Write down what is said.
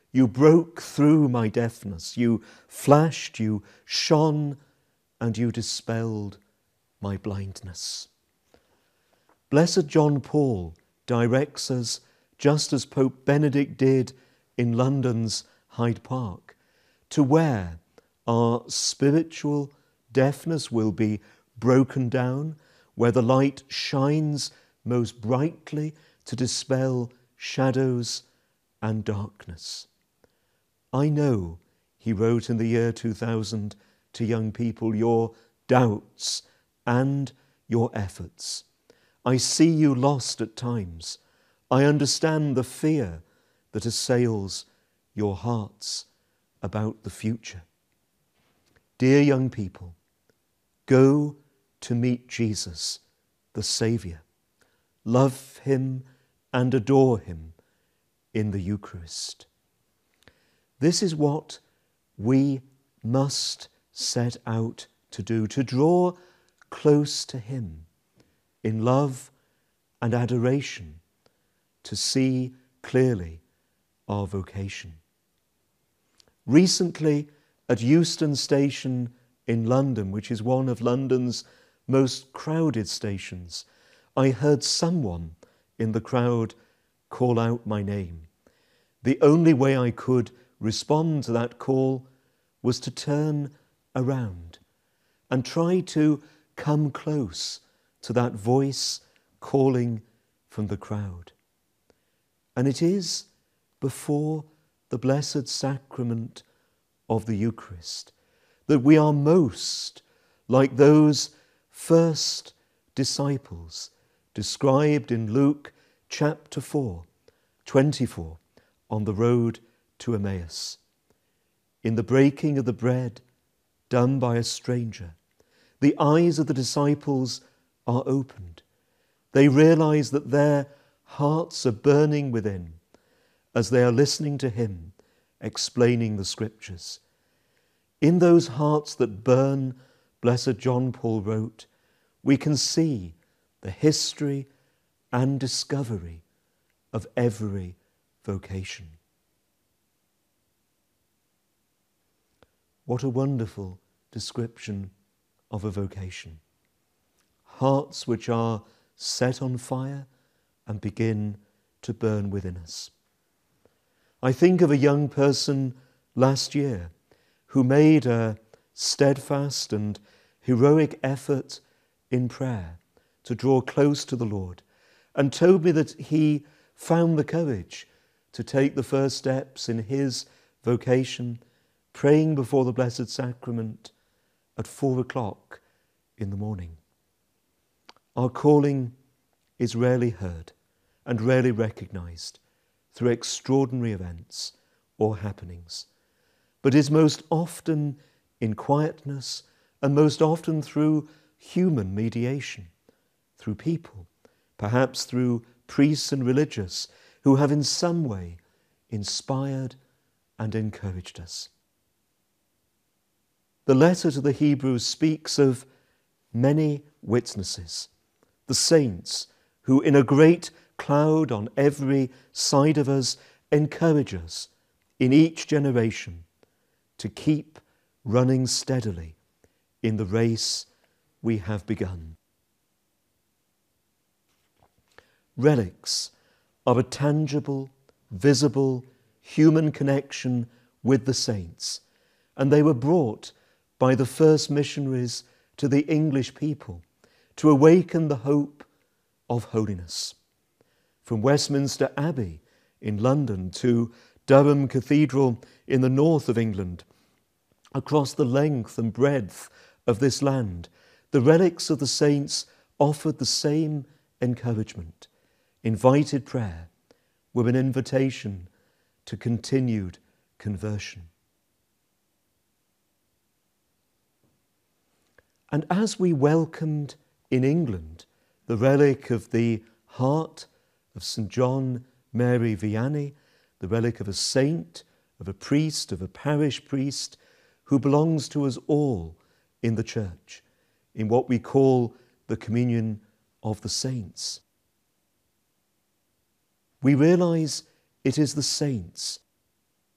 You broke through my deafness. You flashed, you shone, and you dispelled my blindness. Blessed John Paul directs us, just as Pope Benedict did in London's Hyde Park, to where our spiritual deafness will be broken down, where the light shines most brightly to dispel shadows and darkness. I know, he wrote in the year 2000 to young people, your doubts and your efforts. I see you lost at times. I understand the fear that assails your hearts about the future. Dear young people, go to meet Jesus, the Saviour. Love him and adore him in the Eucharist. This is what we must set out to do, to draw close to him in love and adoration, to see clearly our vocation. Recently, at Euston Station in London, which is one of London's most crowded stations, I heard someone in the crowd call out my name. The only way I could respond to that call was to turn around and try to come close to that voice calling from the crowd. And it is before the Blessed Sacrament of the Eucharist that we are most like those first disciples described in Luke chapter 4, 24, on the road to Emmaus. In the breaking of the bread done by a stranger, the eyes of the disciples are opened. They realize that their hearts are burning within as they are listening to him explaining the Scriptures. In those hearts that burn, Blessed John Paul wrote, we can see the history and discovery of every vocation. What a wonderful description of a vocation. Hearts which are set on fire and begin to burn within us. I think of a young person last year who made a steadfast and heroic effort in prayer to draw close to the Lord, and told me that he found the courage to take the first steps in his vocation, praying before the Blessed Sacrament at 4 o'clock in the morning. Our calling is rarely heard and rarely recognized through extraordinary events or happenings, but is most often in quietness and most often through human mediation, through people, perhaps through priests and religious who have in some way inspired and encouraged us. The letter to the Hebrews speaks of many witnesses, the saints who in a great cloud on every side of us encourage us in each generation to keep running steadily in the race we have begun. Relics are a tangible, visible, human connection with the saints, and they were brought by the first missionaries to the English people to awaken the hope of holiness. From Westminster Abbey in London to Durham Cathedral in the north of England, across the length and breadth of this land, the relics of the saints offered the same encouragement, invited prayer, with an invitation to continued conversion. And as we welcomed in England the relic of the heart of St. John Mary Vianney, the relic of a saint, of a priest, of a parish priest, who belongs to us all in the church, in what we call the communion of the saints. We realize it is the saints